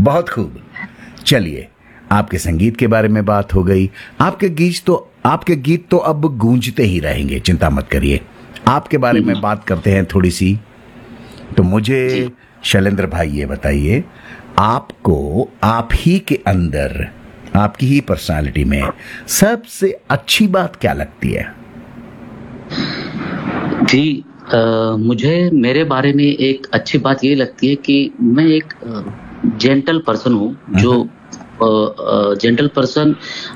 बहुत खूब। चलिए, आपके संगीत के बारे में बात हो गई। आपके गीत तो अब गूंजते ही रहेंगे, चिंता मत करिए। आपके बारे में बात करते हैं थोड़ी सी। तो मुझे शैलेंद्र भाई ये बताइए, आपको आप ही के अंदर, आपकी ही पर्सनालिटी में सबसे अच्छी बात क्या लगती है? जी, मुझे मेरे बारे में एक अच्छी बात ये लगती है कि मैं एक जेंटल पर्सन हूँ, जो जेंटल पर्सन